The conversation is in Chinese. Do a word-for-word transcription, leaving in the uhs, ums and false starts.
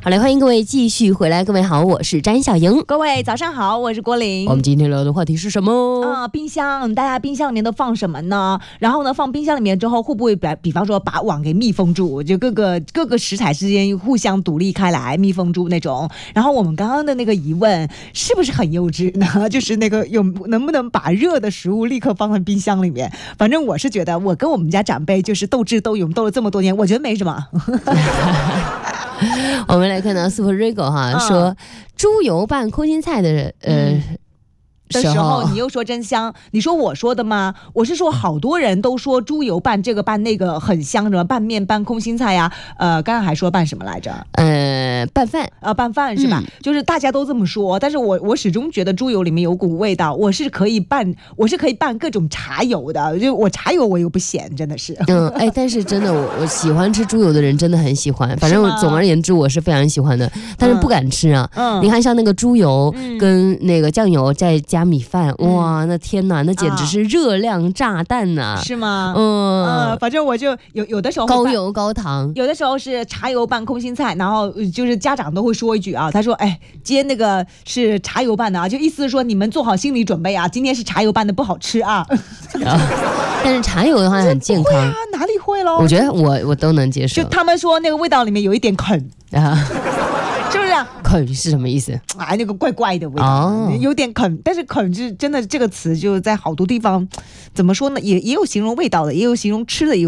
好嘞，欢迎各位继续回来。各位好，我是詹小莹。 各位早上好，我是郭玲。 我们今天聊的话题是什么？ 啊、呃，冰箱，大家冰箱里面都放什么呢？然后呢，放冰箱里面之后，会不会比比方说把网给密封住，就各个各个食材之间互相独立开来，密封住那种？然后我们刚刚的那个疑问是不是很幼稚呢？就是那个有能不能把热的食物立刻放在冰箱里面？反正我是觉得，我跟我们家长辈就是斗智斗勇斗了这么多年，我觉得没什么。 我们来看到 Super Rigo 哈、嗯、说猪油拌空心菜的呃。嗯的时候你又说真香，你说我说的吗？我是说好多人都说猪油拌这个拌那个很香，什么拌面拌空心菜呀、啊，呃，刚刚还说拌什么来着？ 呃，拌饭啊、呃，拌饭是吧、嗯？就是大家都这么说，但是我我始终觉得猪油里面有股味道，我是可以拌，我是可以拌各种茶油的，就我茶油我又不嫌，真的是。 嗯，哎，但是真的我我喜欢吃猪油的人真的很喜欢，反正总而言之我是非常喜欢的，但是不敢吃啊。嗯，你看像那个猪油跟那个酱油再加米饭，嗯、哇，那天哪，那简直是热量炸弹呐、啊！ 是吗？ 嗯、 呃，反正我就有有的时候高油高糖， 有的时候是茶油拌空心菜，然后就是家长都会说一句啊，他说：“哎，今天那个是茶油拌的啊，就意思是说你们做好心理准备啊，今天是茶油拌的，不好吃啊。 啊”但是茶油的话很健康啊，哪里会咯？ 我觉得我我都能接受。 就他们说那个味道里面有一点啃啊。是不是啊？ 啃是什么意思？ 哎，那个怪怪的味道，哦、有点啃。但是啃是真的，这个词就在好多地方，怎么说呢？也也有形容味道的，也有形容吃的。有